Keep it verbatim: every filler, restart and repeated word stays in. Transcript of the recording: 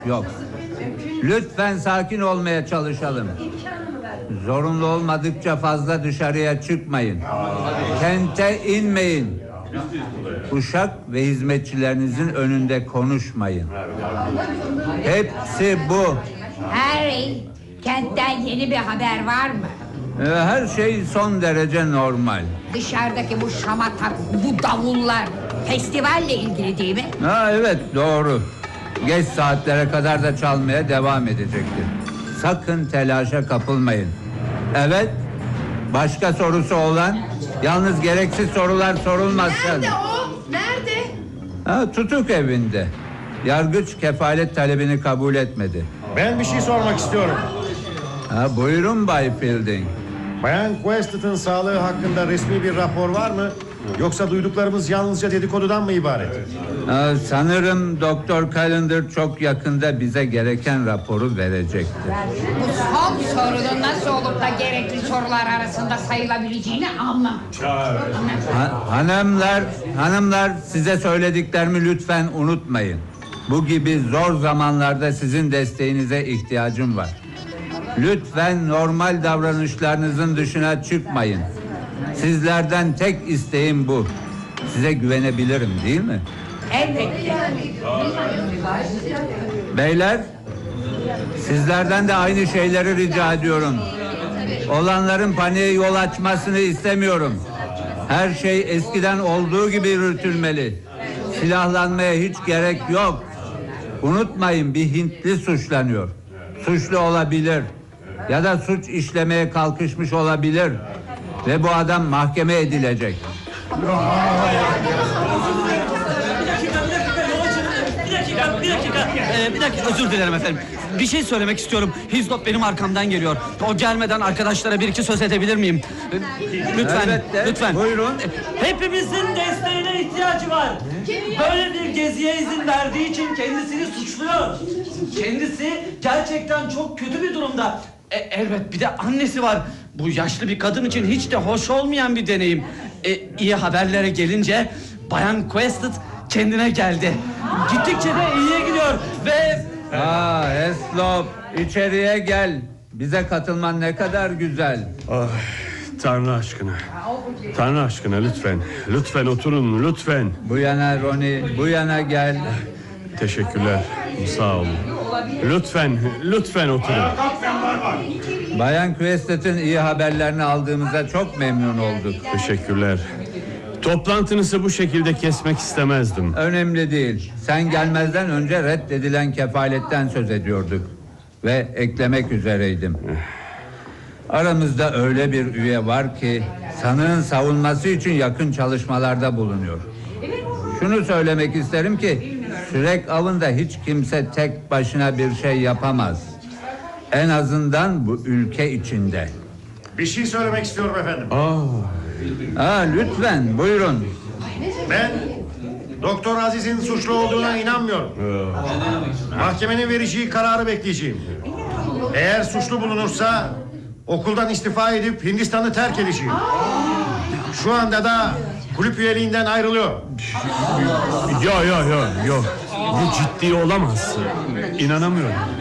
Yok. Lütfen sakin olmaya çalışalım. Zorunlu olmadıkça fazla dışarıya çıkmayın. Kente inmeyin. Uşak ve hizmetçilerinizin önünde konuşmayın. Hepsi bu. Harry, kentten yeni bir haber var mı? Her şey son derece normal. Dışarıdaki bu şamatak, bu davullar festivalle ilgili değil mi? Ha, evet, doğru. Geç saatlere kadar da çalmaya devam edecektir. Sakın telaşa kapılmayın. Evet, başka sorusu olan, yalnız gereksiz sorular sorulmazsa. Nerede o? Nerede? Ha, tutuk evinde. Yargıç kefalet talebini kabul etmedi. Ben bir şey sormak istiyorum. Ha, buyurun Bay Fielding. Bayan Questett'ın sağlığı hakkında resmi bir rapor var mı? Yoksa duyduklarımız yalnızca dedikodudan mı ibaret? Ha, sanırım Doktor Callender çok yakında bize gereken raporu verecektir. Bu son sorunun nasıl olup da gerekli sorular arasında sayılabileceğini anlam. Ha, hanımlar, hanımlar size söylediklerimi lütfen unutmayın. Bu gibi zor zamanlarda sizin desteğinize ihtiyacım var. Lütfen normal davranışlarınızın dışına çıkmayın. Sizlerden tek isteğim bu. Size güvenebilirim, değil mi? Elbette. Beyler, sizlerden de aynı şeyleri rica ediyorum. Olanların paniğe yol açmasını istemiyorum. Her şey eskiden olduğu gibi yürütülmeli. Silahlanmaya hiç gerek yok. Unutmayın, bir Hintli suçlanıyor. Suçlu olabilir. Ya da suç işlemeye kalkışmış olabilir. Ve bu adam mahkeme edilecek. Bir dakika, bir dakika, ee, bir dakika, özür dilerim efendim. Bir şey söylemek istiyorum. Hizgop benim arkamdan geliyor. O gelmeden arkadaşlara bir iki söz edebilir miyim? Lütfen, Elbette, lütfen. buyurun. Hepimizin desteğine ihtiyacı var. Böyle bir geziye izin verdiği için kendisini suçluyor. Kendisi gerçekten çok kötü bir durumda. E, elbet bir de annesi var. Bu yaşlı bir kadın için hiç de hoş olmayan bir deneyim. E, iyi haberlere gelince Bayan Quested kendine geldi. Gittikçe de iyiye gidiyor ve... Aa, Heslop, içeriye gel. Bize katılman ne kadar güzel. Ah, Tanrı aşkına. Tanrı aşkına lütfen. Lütfen oturun, lütfen. Bu yana Ronnie, bu yana gel. Teşekkürler. Sağ olun. Lütfen, lütfen oturun. Bayan Questet'in iyi haberlerini aldığımıza çok memnun olduk. Teşekkürler. Toplantınızı bu şekilde kesmek istemezdim. Önemli değil. Sen gelmezden önce reddedilen kefaletten söz ediyorduk. Ve eklemek üzereydim. Aramızda öyle bir üye var ki sanığın savunması için yakın çalışmalarda bulunuyor. Şunu söylemek isterim ki sürek avında hiç kimse tek başına bir şey yapamaz. En azından bu ülke içinde. Bir şey söylemek istiyorum efendim. Aa, Aa, lütfen buyurun. Ben Doktor Aziz'in suçlu olduğuna inanmıyorum. Mahkemenin vereceği kararı bekleyeceğim. Eğer suçlu bulunursa okuldan istifa edip Hindistan'ı terk edeceğim. Şu anda da kulüp üyeliğinden ayrılıyor. yo yo yo yo. Bu ciddi olamaz. İnanamıyorum.